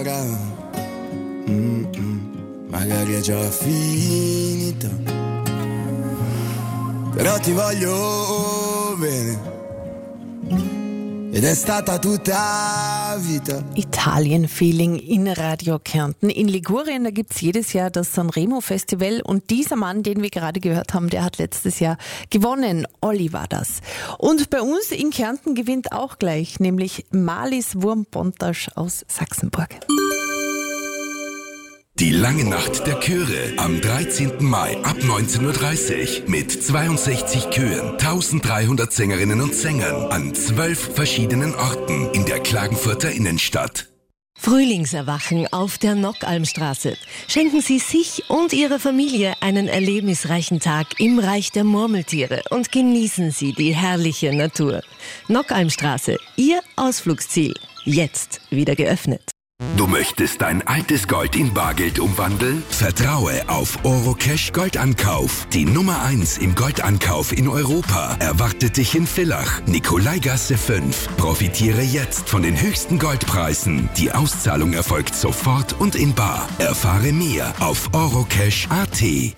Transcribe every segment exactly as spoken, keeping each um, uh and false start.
Mm-mm. Magari è già finita, però ti voglio bene. Ed è stata tutta vita. Italien-Feeling in Radio Kärnten. In Ligurien, da gibt's jedes Jahr das Sanremo-Festival und dieser Mann, den wir gerade gehört haben, der hat letztes Jahr gewonnen. Olli war das. Und bei uns in Kärnten gewinnt auch gleich, nämlich Marlies Wurm-Bontasch aus Sachsenburg. Die lange Nacht der Chöre am dreizehnten Mai ab neunzehn Uhr dreißig mit zweiundsechzig Chören, dreizehnhundert Sängerinnen und Sängern an zwölf verschiedenen Orten in der Klagenfurter Innenstadt. Frühlingserwachen auf der Nockalmstraße. Schenken Sie sich und Ihrer Familie einen erlebnisreichen Tag im Reich der Murmeltiere und genießen Sie die herrliche Natur. Nockalmstraße, Ihr Ausflugsziel, jetzt wieder geöffnet. Du möchtest dein altes Gold in Bargeld umwandeln? Vertraue auf Orocash Goldankauf. Die Nummer eins im Goldankauf in Europa erwartet dich in Villach, Nikolaigasse fünf. Profitiere jetzt von den höchsten Goldpreisen. Die Auszahlung erfolgt sofort und in bar. Erfahre mehr auf orocash punkt at.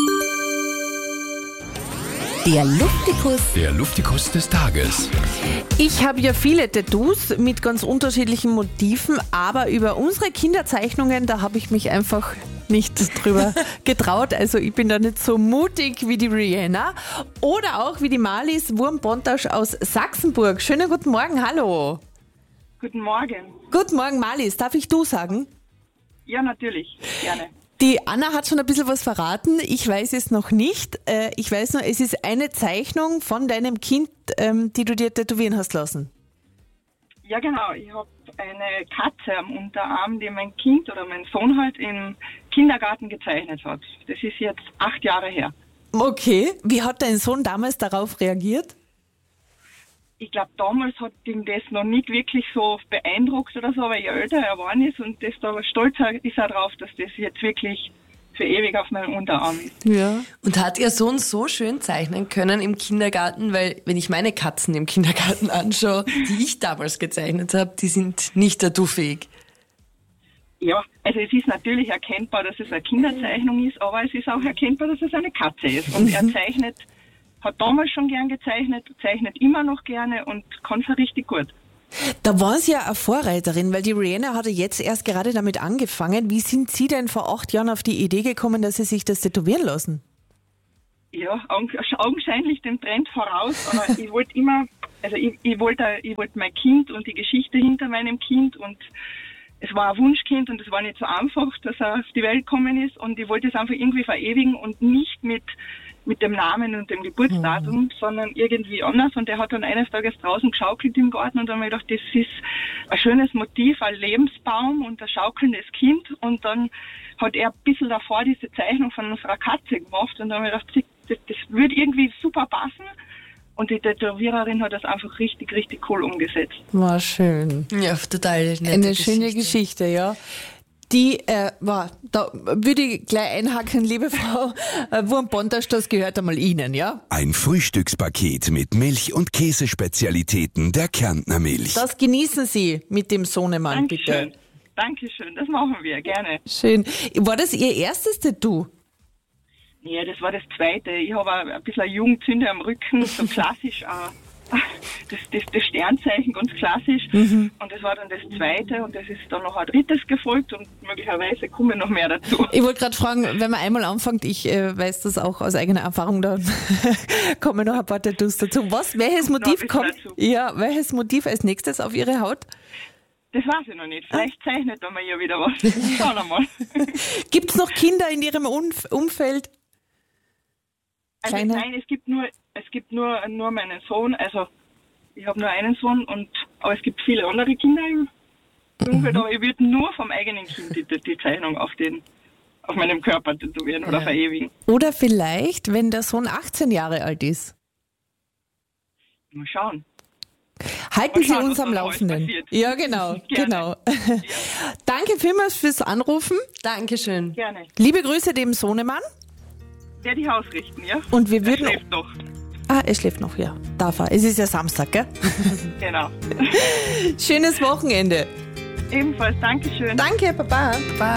Der Luftikus. Der Luftikus des Tages. Ich habe ja viele Tattoos mit ganz unterschiedlichen Motiven, aber über unsere Kinderzeichnungen, da habe ich mich einfach nicht drüber getraut. Also ich bin da nicht so mutig wie die Rihanna oder auch wie die Marlies Wurm-Bontasch aus Sachsenburg. Schönen guten Morgen, hallo. Guten Morgen. Guten Morgen, Marlies. Darf ich du sagen? Ja, natürlich. Gerne. Die Anna hat schon ein bisschen was verraten. Ich weiß es noch nicht. Ich weiß nur, es ist eine Zeichnung von deinem Kind, die du dir tätowieren hast lassen. Ja, genau. Ich habe eine Katze am Unterarm, die mein Kind oder mein Sohn halt im Kindergarten gezeichnet hat. Das ist jetzt acht Jahre her. Okay. Wie hat dein Sohn damals darauf reagiert? Ich glaube, damals hat ihn das noch nicht wirklich so beeindruckt oder so, weil je älter er geworden ist und desto stolzer ist er drauf, dass das jetzt wirklich für ewig auf meinem Unterarm ist. Ja. Und hat Ihr Sohn so schön zeichnen können im Kindergarten? Weil, wenn ich meine Katzen im Kindergarten anschaue, die ich damals gezeichnet habe, die sind nicht tattoofähig. Ja, also es ist natürlich erkennbar, dass es eine Kinderzeichnung ist, aber es ist auch erkennbar, dass es eine Katze ist. Und er zeichnet... hat damals schon gern gezeichnet, zeichnet immer noch gerne und kann es richtig gut. Da waren Sie ja eine Vorreiterin, weil die Rihanna hatte jetzt erst gerade damit angefangen. Wie sind Sie denn vor acht Jahren auf die Idee gekommen, dass Sie sich das tätowieren lassen? Ja, augenscheinlich dem Trend voraus, aber ich wollte immer, also ich, ich wollte ich wollte mein Kind und die Geschichte hinter meinem Kind und es war ein Wunschkind und es war nicht so einfach, dass er auf die Welt gekommen ist und ich wollte es einfach irgendwie verewigen und nicht mit mit dem Namen und dem Geburtsdatum, mhm. sondern irgendwie anders. Und er hat dann eines Tages draußen geschaukelt im Garten und dann habe ich gedacht, das ist ein schönes Motiv, ein Lebensbaum und ein schaukelndes Kind. Und dann hat er ein bisschen davor diese Zeichnung von unserer Katze gemacht und dann habe ich gedacht, das, das würde irgendwie super passen. Und die Tätowiererin hat das einfach richtig, richtig cool umgesetzt. War schön. Ja, total nette Eine Geschichte. schöne Geschichte, ja. Die, äh, war, da würde ich gleich einhaken, liebe Frau äh, Wurm-Bontasch, das gehört einmal Ihnen, ja? Ein Frühstückspaket mit Milch- und Käsespezialitäten der Kärntner Milch. Das genießen Sie mit dem Sohnemann, Dankeschön. bitte. Dankeschön, das machen wir, gerne. Schön. War das Ihr erstes Tattoo? Ja, das war das zweite. Ich habe ein bisschen eine Jugendzünde am Rücken, so klassisch, äh, das, das, das Sternzeichen, ganz klassisch. Mhm. Und das war dann das zweite und das ist dann noch ein drittes gefolgt und möglicherweise kommen noch mehr dazu. Ich wollte gerade fragen, wenn man einmal anfängt, ich äh, weiß das auch aus eigener Erfahrung, dann kommen noch ein paar Tattoos dazu. Was, welches Motiv kommt? Dazu. Ja, welches Motiv als nächstes auf Ihre Haut? Das weiß ich noch nicht. Vielleicht zeichnet da mal ja wieder was. Schauen wir mal. Gibt es noch Kinder in Ihrem Umf- Umfeld? Also nein, es gibt nur es gibt nur nur meinen Sohn. Also ich habe nur einen Sohn und aber es gibt viele andere Kinder im Umfeld. Mhm. Aber ich würde nur vom eigenen Kind die, die Zeichnung auf den auf meinem Körper tätowieren oder ja. verewigen. Oder vielleicht, wenn der Sohn achtzehn Jahre alt ist. Mal schauen. Halten Mal schauen, Sie uns am Laufenden. Ja, genau, genau. Ja. Danke vielmals fürs Anrufen. Dankeschön. Gerne. Liebe Grüße dem Sohnemann. Werde ich ausrichten, ja? Und wir würden. Er schläft noch. Ah, er schläft noch, ja. Darf er. Es ist ja Samstag, gell? Genau. Schönes Wochenende. Ebenfalls, Dankeschön. Danke, Baba. Baba.